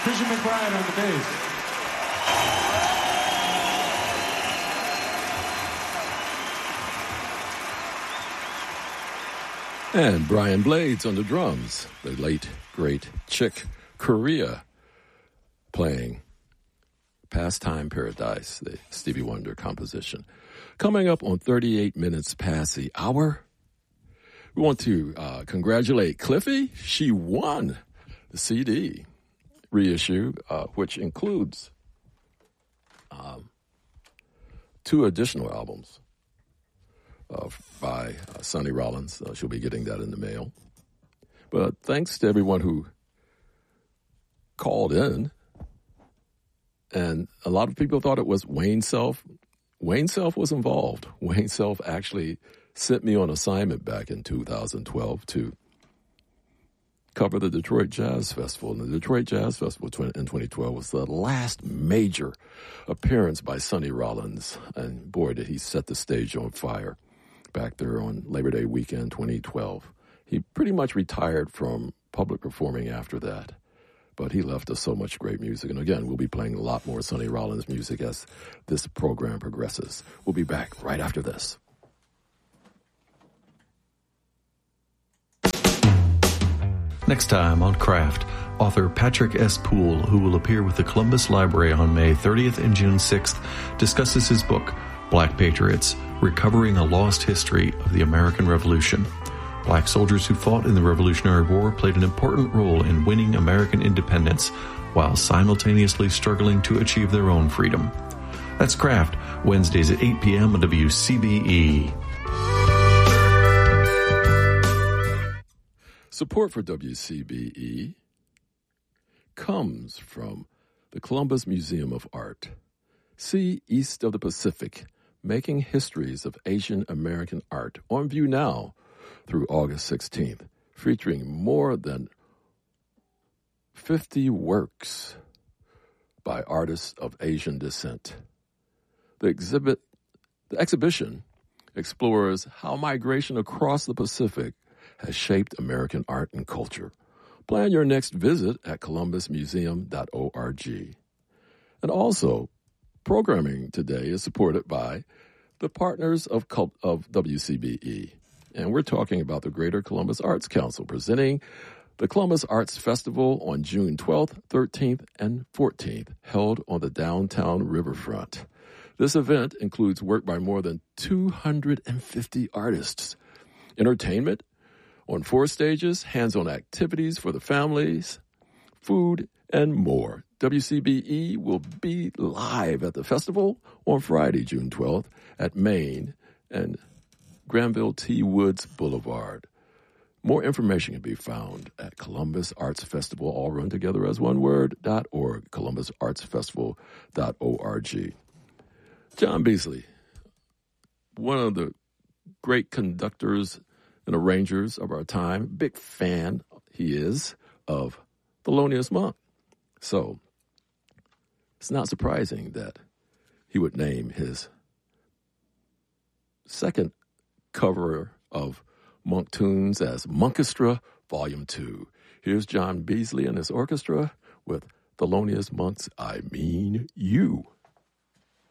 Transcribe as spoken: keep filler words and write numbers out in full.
Christian McBride on the bass. And Brian Blades on the drums, the late, great Chick Corea playing Pastime Paradise, the Stevie Wonder composition. Coming up on thirty-eight minutes past the hour, we want to uh, congratulate Cliffy. She won the C D reissue, uh, which includes um, two additional albums. Uh, by uh, Sonny Rollins. Uh, she'll be getting that in the mail. But thanks to everyone who called in. And a lot of people thought it was Wayne Self. Wayne Self was involved. Wayne Self actually sent me on assignment back in two thousand twelve to cover the Detroit Jazz Festival. And the Detroit Jazz Festival in twenty twelve was the last major appearance by Sonny Rollins. And boy, did he set the stage on fire back there on Labor Day weekend twenty twelve. He pretty much retired from public performing after that, but he left us so much great music. And again, we'll be playing a lot more Sonny Rollins music as this program progresses. We'll be back right after this. Next time on Craft, author Patrick S. Poole, who will appear with the Columbus Library on May thirtieth and June sixth, discusses his book, Black Patriots, Recovering a Lost History of the American Revolution. Black soldiers who fought in the Revolutionary War played an important role in winning American independence while simultaneously struggling to achieve their own freedom. That's Craft, Wednesdays at eight p.m. on W C B E. Support for W C B E comes from the Columbus Museum of Art. See East of the Pacific, Making Histories of Asian American Art, on view now through August sixteenth, featuring more than fifty works by artists of Asian descent. The exhibit, the exhibition explores how migration across the Pacific has shaped American art and culture. Plan your next visit at columbus museum dot org. And also, programming today is supported by the partners of, of W C B E. And we're talking about the Greater Columbus Arts Council presenting the Columbus Arts Festival on June twelfth, thirteenth, and fourteenth, held on the downtown riverfront. This event includes work by more than two hundred fifty artists, entertainment on four stages, hands-on activities for the families, food, and more. W C B E will be live at the festival on Friday, June twelfth, at Main and Granville T. Woods Boulevard. More information can be found at Columbus Arts Festival, all run together as one word, dot org, columbus arts festival dot org. John Beasley, one of the great conductors and arrangers of our time, big fan he is of Thelonious Monk. So it's not surprising that he would name his second cover of Monk tunes as Monkestra Volume two. Here's John Beasley and his orchestra with Thelonious Monk's I Mean You.